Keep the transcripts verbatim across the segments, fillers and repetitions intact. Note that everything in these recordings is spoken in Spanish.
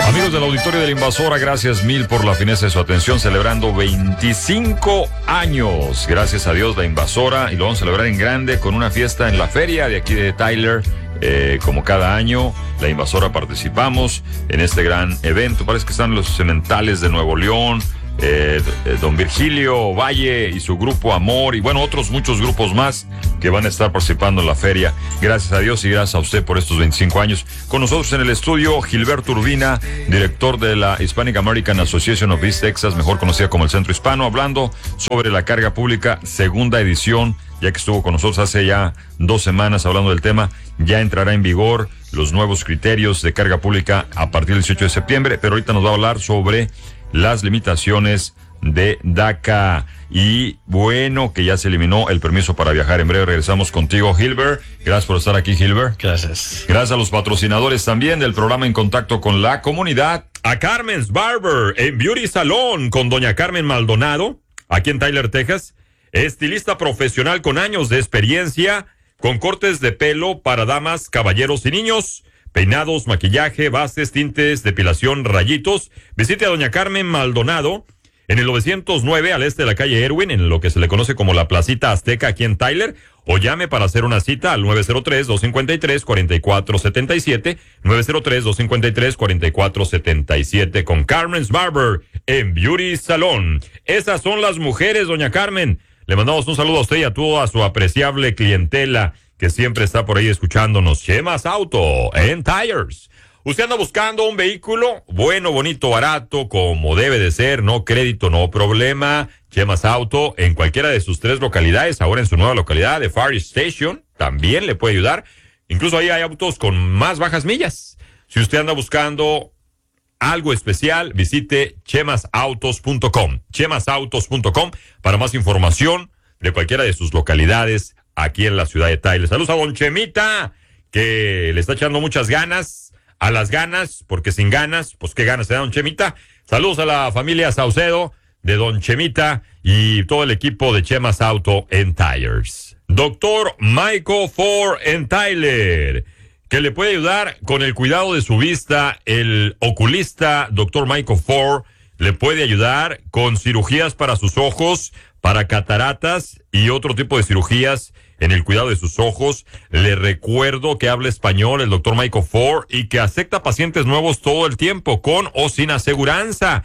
Amigos del auditorio de la Invasora, gracias mil por la fineza de su atención, celebrando veinticinco años. Gracias a Dios, la Invasora, y lo vamos a celebrar en grande con una fiesta en la feria de aquí de Tyler. Eh, como cada año, la Invasora participamos en este gran evento. Parece que están los Cementales de Nuevo León, eh, don Virgilio Valle y su grupo Amor, y bueno, otros muchos grupos más que van a estar participando en la feria. Gracias a Dios y gracias a usted por estos veinticinco años. Con nosotros en el estudio, Gilberto Urbina, director de la Hispanic American Association of East Texas, mejor conocida como el Centro Hispano, hablando sobre la carga pública, segunda edición, ya que estuvo con nosotros hace ya dos semanas hablando del tema. Ya entrará en vigor los nuevos criterios de carga pública a partir del dieciocho de septiembre, pero ahorita nos va a hablar sobre las limitaciones de DACA. Y bueno, que ya se eliminó el permiso para viajar. En breve regresamos contigo, Gilbert. Gracias por estar aquí, Gilbert. Gracias. Gracias a los patrocinadores también del programa En Contacto con la Comunidad. A Carmen's Barber en Beauty Salon con doña Carmen Maldonado, aquí en Tyler, Texas. Estilista profesional con años de experiencia, con cortes de pelo para damas, caballeros y niños, peinados, maquillaje, bases, tintes, depilación, rayitos. Visite a doña Carmen Maldonado en el novecientos nueve al este de la calle Erwin, en lo que se le conoce como la Placita Azteca aquí en Tyler, o llame para hacer una cita al nueve cero tres, dos cinco tres, cuatro cuatro siete siete, nueve cero tres, dos cinco tres, cuatro cuatro siete siete, con Carmen's Barber en Beauty Salon. Esas son las mujeres, doña Carmen. Le mandamos un saludo a usted y a toda su apreciable clientela que siempre está por ahí escuchándonos. Chemas Auto en Tires. Usted anda buscando un vehículo bueno, bonito, barato, como debe de ser, no crédito, no problema. Chemas Auto en cualquiera de sus tres localidades, ahora en su nueva localidad de Fire Station, también le puede ayudar. Incluso ahí hay autos con más bajas millas. Si usted anda buscando algo especial, visite chemas autos punto com. chemas autos punto com para más información de cualquiera de sus localidades aquí en la ciudad de Tyler. Saludos a don Chemita, que le está echando muchas ganas a las ganas, porque sin ganas, pues qué ganas se da don Chemita. Saludos a la familia Saucedo de don Chemita y todo el equipo de Chemas Auto en Tires. Doctor Michael Ford en Tyler, que le puede ayudar con el cuidado de su vista. El oculista doctor Michael Ford le puede ayudar con cirugías para sus ojos, para cataratas y otro tipo de cirugías en el cuidado de sus ojos. Le recuerdo que habla español el doctor Michael Ford y que acepta pacientes nuevos todo el tiempo, con o sin aseguranza.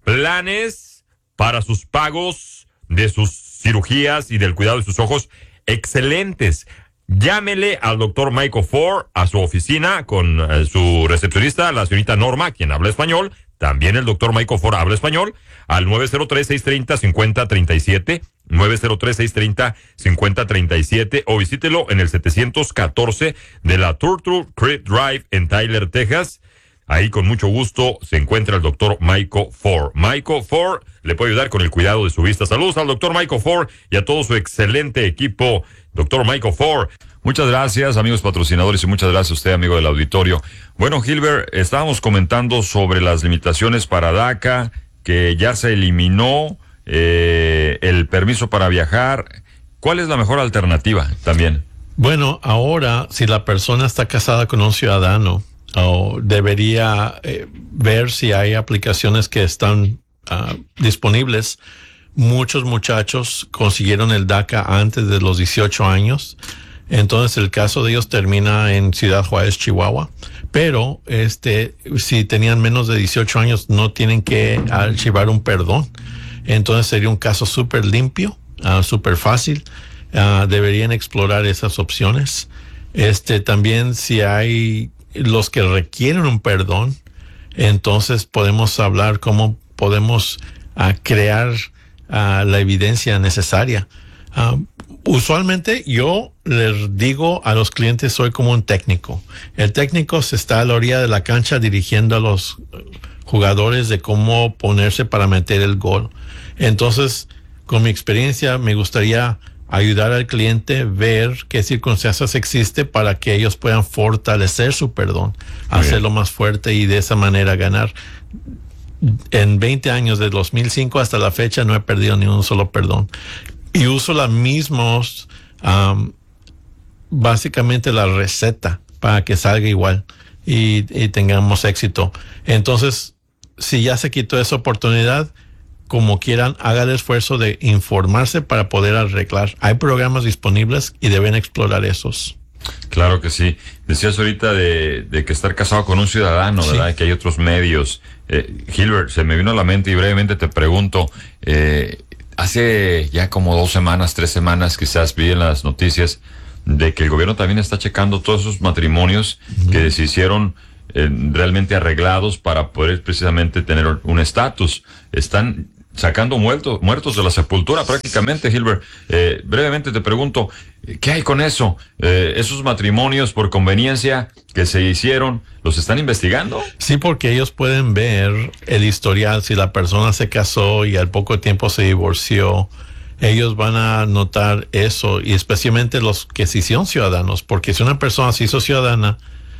Planes para sus pagos de sus cirugías y del cuidado de sus ojos excelentes. Llámele al doctor Michael Ford a su oficina con uh, su recepcionista, la señorita Norma, quien habla español. También el doctor Michael Ford habla español, al nueve cero tres, seis tres cero, cinco cero tres siete, nueve cero tres, seis tres cero, cinco cero tres siete, o visítelo en el setecientos catorce de la Turtle Creek Drive en Tyler, Texas. Ahí con mucho gusto se encuentra el doctor Michael Ford. Michael Ford le puede ayudar con el cuidado de su vista. Saludos al doctor Michael Ford y a todo su excelente equipo. Doctor Michael Ford. Muchas gracias, amigos patrocinadores, y muchas gracias a usted, amigo del auditorio. Bueno, Gilbert, estábamos comentando sobre las limitaciones para DACA, que ya se eliminó eh, el permiso para viajar. ¿Cuál es la mejor alternativa también? Bueno, ahora, si la persona está casada con un ciudadano, oh, debería eh, ver si hay aplicaciones que están uh, disponibles. Muchos muchachos consiguieron el DACA antes de los dieciocho años. Entonces el caso de ellos termina en Ciudad Juárez, Chihuahua. Pero este, si tenían menos de dieciocho años, no tienen que archivar un perdón. Entonces sería un caso súper limpio, uh, súper fácil. Uh, deberían explorar esas opciones. Este, también si hay los que requieren un perdón, entonces podemos hablar cómo podemos uh, crear Uh, la evidencia necesaria. Uh, usualmente yo les digo a los clientes, soy como un técnico. El técnico se está a la orilla de la cancha dirigiendo a los jugadores de cómo ponerse para meter el gol. Entonces, con mi experiencia, me gustaría ayudar al cliente, ver qué circunstancias existe para que ellos puedan fortalecer su perdón, hacerlo más fuerte y de esa manera ganar. En veinte años, de dos mil cinco hasta la fecha, no he perdido ni un solo perdón. Y uso la mismos, um, básicamente la receta para que salga igual. y, y tengamos éxito. Entonces, si ya se quitó esa oportunidad, como quieran, haga el esfuerzo de informarse para poder arreglar. Hay programas disponibles y deben explorar esos. Claro que sí. Decías ahorita de, de que estar casado con un ciudadano, ¿verdad? Sí. Que hay otros medios. Eh, Gilbert, se me vino a la mente y brevemente te pregunto, eh, hace ya como dos semanas, tres semanas, quizás vi en las noticias de que el gobierno también está checando todos esos matrimonios uh-huh. que se hicieron eh, realmente arreglados para poder precisamente tener un estatus. Están sacando muertos, muertos de la sepultura prácticamente, Gilbert. Eh, brevemente te pregunto, ¿qué hay con eso? Eh, ¿Esos matrimonios por conveniencia que se hicieron, los están investigando? Sí, porque ellos pueden ver el historial, si la persona se casó y al poco tiempo se divorció, ellos van a notar eso, y especialmente los que se hicieron ciudadanos, porque si una persona se hizo ciudadana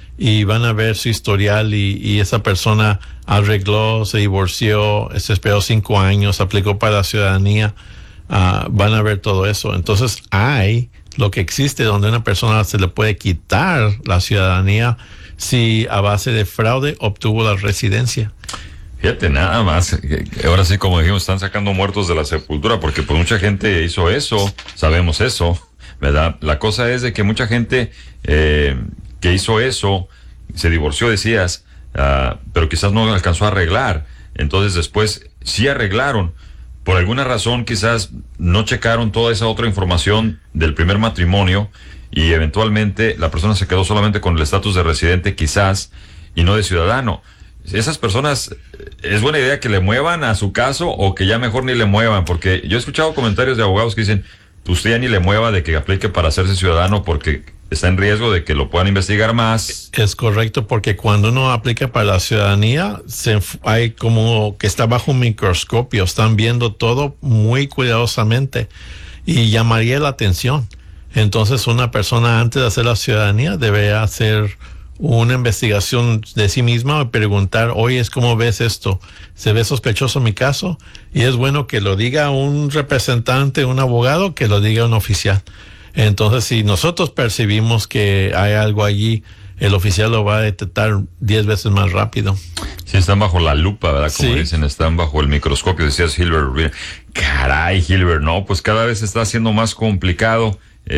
y van a ver su historial y, y esa persona arregló, se divorció, se esperó cinco años, aplicó para la ciudadanía, uh, van a ver todo eso. Entonces hay lo que existe donde una persona se le puede quitar la ciudadanía si a base de fraude obtuvo la residencia. Fíjate, nada más, ahora sí, como dijimos, están sacando muertos de la sepultura, porque pues mucha gente hizo eso, sabemos eso, ¿verdad? La cosa es de que mucha gente eh, que hizo eso, se divorció, decías, uh, pero quizás no alcanzó a arreglar. Entonces después sí arreglaron. Por alguna razón quizás no checaron toda esa otra información del primer matrimonio y eventualmente la persona se quedó solamente con el estatus de residente quizás y no de ciudadano. Esas personas, ¿es buena idea que le muevan a su caso o que ya mejor ni le muevan? Porque yo he escuchado comentarios de abogados que dicen, pues usted ya ni le mueva de que aplique para hacerse ciudadano porque está en riesgo de que lo puedan investigar más. Es correcto, porque cuando uno aplica para la ciudadanía, se, hay como que está bajo un microscopio, están viendo todo muy cuidadosamente y llamaría la atención. Entonces una persona antes de hacer la ciudadanía debe hacer una investigación de sí misma y preguntar, oye, ¿cómo ves esto? ¿Se ve sospechoso mi caso? Y es bueno que lo diga un representante, un abogado, que lo diga un oficial. Entonces, si nosotros percibimos que hay algo allí, el oficial lo va a detectar diez veces más rápido. Sí, están bajo la lupa, ¿verdad? Como sí. dicen, están bajo el microscopio, decías Gilbert. Caray, Gilbert, no, pues cada vez está siendo más complicado.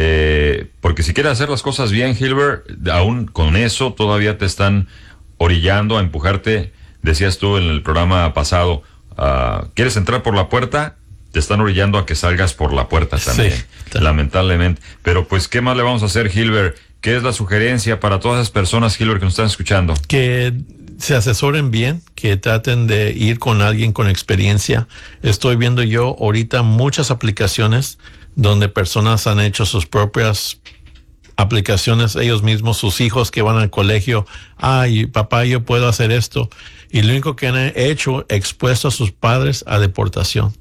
Eh, porque si quieres hacer las cosas bien, Gilbert, aún con eso todavía te están orillando a empujarte. Decías tú en el programa pasado, uh, ¿quieres entrar por la puerta? Te están orillando a que salgas por la puerta también, sí, lamentablemente. Pero pues, ¿qué más le vamos a hacer, Gilbert? ¿Qué es la sugerencia para todas esas personas, Gilbert, que nos están escuchando? Que se asesoren bien, que traten de ir con alguien con experiencia. Estoy viendo yo ahorita muchas aplicaciones donde personas han hecho sus propias aplicaciones, ellos mismos, sus hijos que van al colegio. Ay, papá, yo puedo hacer esto. Y lo único que han hecho, expuesto a sus padres a deportación.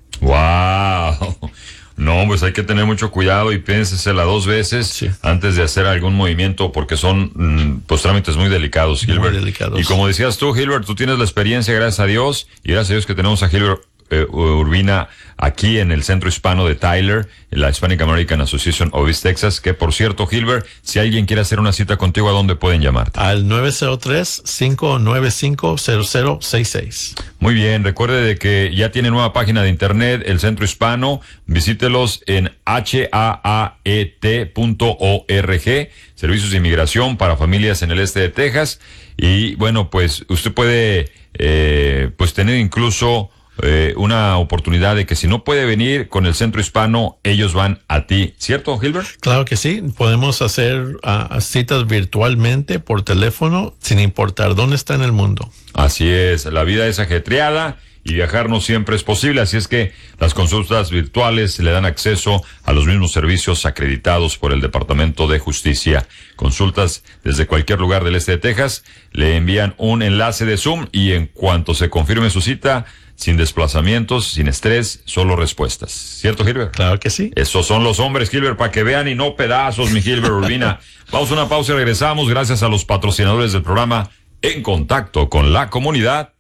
¡Wow! No, pues hay que tener mucho cuidado y piénsesela dos veces sí. antes de hacer algún movimiento, porque son pues trámites muy delicados, Gilbert. Muy delicados. Y como decías tú, Gilbert, tú tienes la experiencia, gracias a Dios, y gracias a Dios que tenemos a Gilbert eh, Urbina aquí en el centro hispano de Tyler, en la Hispanic American Association of East Texas, que por cierto, Gilbert, si alguien quiere hacer una cita contigo, ¿a dónde pueden llamarte? Al nueve cero tres, cinco nueve cinco, cero cero seis seis. Muy bien, recuerde de que ya tiene nueva página de internet, el Centro Hispano, visítelos en H A A E T punto org, Servicios de Inmigración para Familias en el Este de Texas, y bueno, pues usted puede eh, pues tener incluso Eh, una oportunidad de que si no puede venir con el Centro Hispano, ellos van a ti, ¿cierto, Gilbert? Claro que sí, podemos hacer uh, citas virtualmente por teléfono sin importar dónde está en el mundo. Así es, la vida es ajetreada y viajar no siempre es posible, así es que las consultas virtuales le dan acceso a los mismos servicios acreditados por el Departamento de Justicia. Consultas desde cualquier lugar del este de Texas, le envían un enlace de Zoom y en cuanto se confirme su cita, sin desplazamientos, sin estrés, solo respuestas. ¿Cierto, Gilbert? Claro que sí. Esos son los hombres, Gilbert, para que vean y no pedazos, mi Gilbert Urbina. Vamos a una pausa y regresamos gracias a los patrocinadores del programa En Contacto con la Comunidad.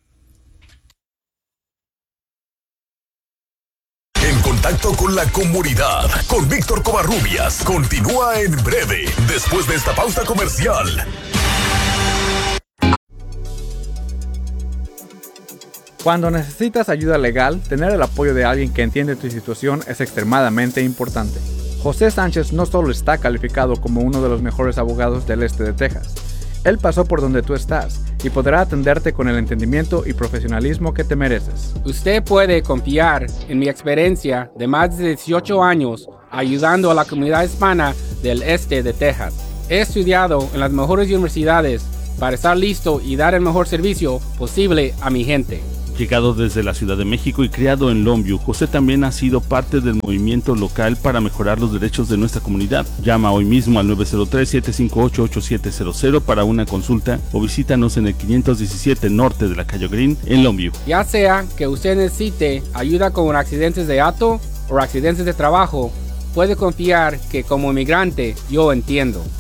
En Contacto con la Comunidad, con Víctor Covarrubias, continúa en breve, después de esta pausa comercial. Cuando necesitas ayuda legal, tener el apoyo de alguien que entiende tu situación es extremadamente importante. José Sánchez no solo está calificado como uno de los mejores abogados del este de Texas, él pasó por donde tú estás y podrá atenderte con el entendimiento y profesionalismo que te mereces. Usted puede confiar en mi experiencia de más de dieciocho años ayudando a la comunidad hispana del este de Texas. He estudiado en las mejores universidades para estar listo y dar el mejor servicio posible a mi gente. Llegado desde la Ciudad de México y criado en Longview, José también ha sido parte del movimiento local para mejorar los derechos de nuestra comunidad. Llama hoy mismo al nueve cero tres, siete cinco ocho, ocho siete cero cero para una consulta o visítanos en el quinientos diecisiete norte de la calle Green en Longview. Ya sea que usted necesite ayuda con accidentes de auto o accidentes de trabajo, puede confiar que como inmigrante yo entiendo.